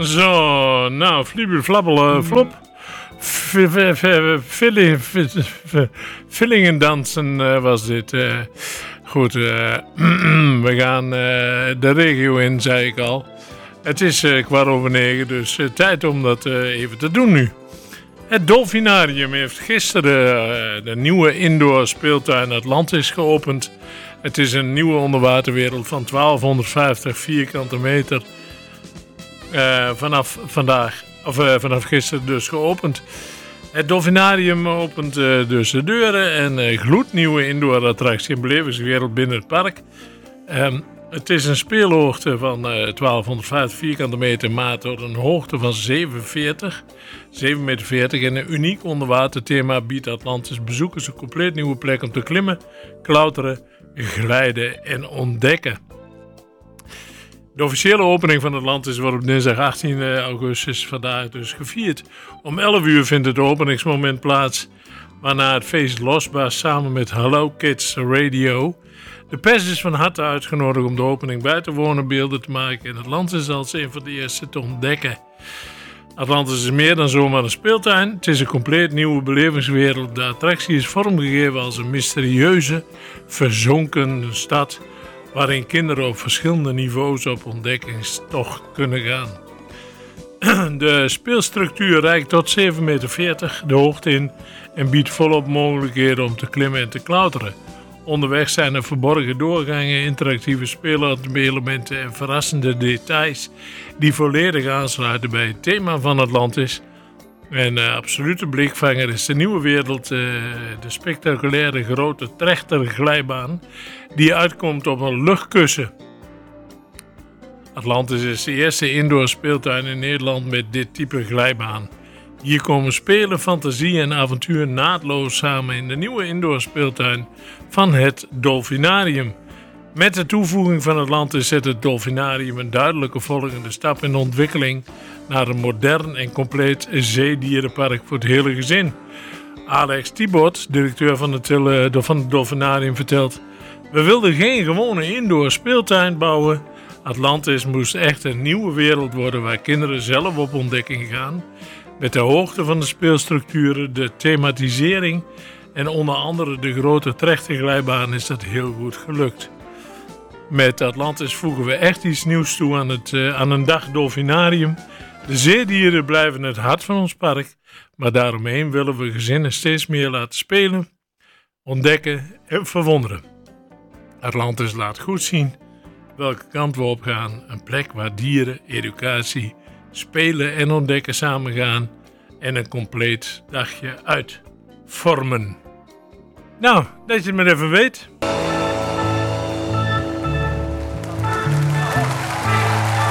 Zo, nou, fliebel, flabbel, flop. Villingendansen was dit. Goed, we gaan de regio in, zei ik al. Het is 8:15, dus tijd om dat even te doen nu. Het Dolfinarium heeft gisteren de nieuwe indoor speeltuin Atlantis geopend. Het is een nieuwe onderwaterwereld van 1250 vierkante meter. Vanaf gisteren dus geopend. Het Dolfinarium opent dus de deuren en gloednieuwe indoor attractie en belevingswereld binnen het park. Het is een speelhoogte van 1250 vierkante meter, maar tot een hoogte van 7,40 meter. En een uniek onderwaterthema biedt Atlantis bezoekers een compleet nieuwe plek om te klimmen, klauteren, glijden en ontdekken. De officiële opening van Atlantis wordt op dinsdag 18 augustus vandaag dus gevierd. Om 11 uur vindt het openingsmoment plaats, waarna het feest losbarst samen met Hello Kids Radio. De pers is van harte uitgenodigd om de opening bij te wonen, beelden te maken en Atlantis als een van de eerste te ontdekken. Atlantis is meer dan zomaar een speeltuin. Het is een compleet nieuwe belevingswereld. De attractie is vormgegeven als een mysterieuze, verzonken stad, waarin kinderen op verschillende niveaus op ontdekkingstocht kunnen gaan. De speelstructuur reikt tot 7,40 meter de hoogte in en biedt volop mogelijkheden om te klimmen en te klauteren. Onderweg zijn er verborgen doorgangen, interactieve speelelementen en verrassende details die volledig aansluiten bij het thema van Atlantis. En absolute blikvanger is de nieuwe wereld, de spectaculaire grote trechterglijbaan die uitkomt op een luchtkussen. Atlantis is de eerste indoor speeltuin in Nederland met dit type glijbaan. Hier komen spelen, fantasie en avontuur naadloos samen in de nieuwe indoor speeltuin van het Dolfinarium. Met de toevoeging van Atlantis zet het Dolfinarium een duidelijke volgende stap in de ontwikkeling naar een modern en compleet zeedierenpark voor het hele gezin. Alex Thibaut, directeur van het Dolfinarium, vertelt: "We wilden geen gewone indoor speeltuin bouwen. Atlantis moest echt een nieuwe wereld worden waar kinderen zelf op ontdekking gaan. Met de hoogte van de speelstructuren, de thematisering en onder andere de grote trechterglijbaan is dat heel goed gelukt. Met Atlantis voegen we echt iets nieuws toe aan een dag Dolfinarium. De zeedieren blijven het hart van ons park, maar daaromheen willen we gezinnen steeds meer laten spelen, ontdekken en verwonderen. Atlantis laat goed zien welke kant we op gaan. Een plek waar dieren, educatie, spelen en ontdekken samengaan en een compleet dagje uitvormen." Nou, dat je het maar even weet.